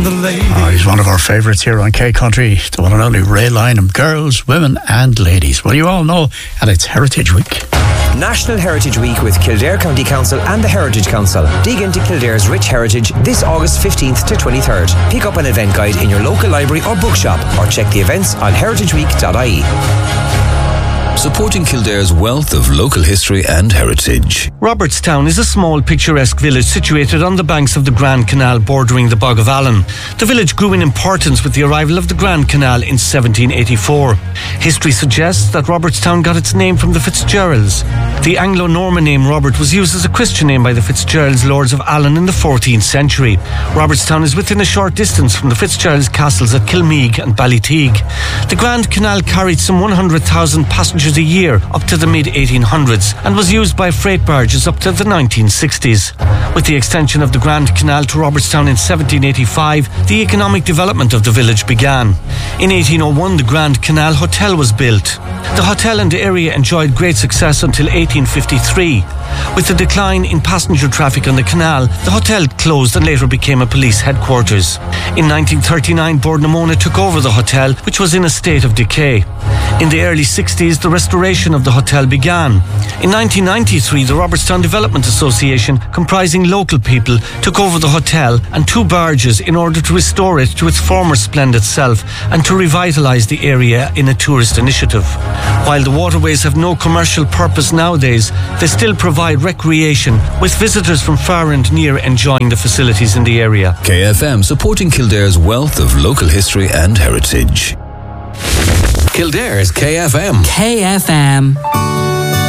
He's one of our favourites here on K Country, the one and only Ray Lynham. Girls, women and ladies. Well, you all know, and it's Heritage Week. National Heritage Week with Kildare County Council and the Heritage Council. Dig into Kildare's rich heritage this August 15th to 23rd. Pick up an event guide in your local library or bookshop, or check the events on heritageweek.ie. Supporting Kildare's wealth of local history and heritage. Robertstown is a small picturesque village situated on the banks of the Grand Canal bordering the Bog of Allen. The village grew in importance with the arrival of the Grand Canal in 1784. History suggests that Robertstown got its name from the Fitzgeralds. The Anglo-Norman name Robert was used as a Christian name by the Fitzgeralds, lords of Allen, in the 14th century. Robertstown is within a short distance from the Fitzgeralds castles at Kilmeague and Ballyteague. The Grand Canal carried some 100,000 passengers a year up to the mid-1800s and was used by freight barges up to the 1960s. With the extension of the Grand Canal to Robertstown in 1785, the economic development of the village began. In 1801, the Grand Canal Hotel was built. The hotel and the area enjoyed great success until 1853. With the decline in passenger traffic on the canal, the hotel closed and later became a police headquarters. In 1939, Bord na Móna took over the hotel, which was in a state of decay. In the early 60s, the restoration of the hotel began. In 1993, the Robertstown Development Association, comprising local people, took over the hotel and 2 barges in order to restore it to its former splendid self and to revitalise the area in a tourist initiative. While the waterways have no commercial purpose nowadays, they still provide recreation, with visitors from far and near enjoying the facilities in the area. KFM, supporting Kildare's wealth of local history and heritage. Kildare's KFM. KFM.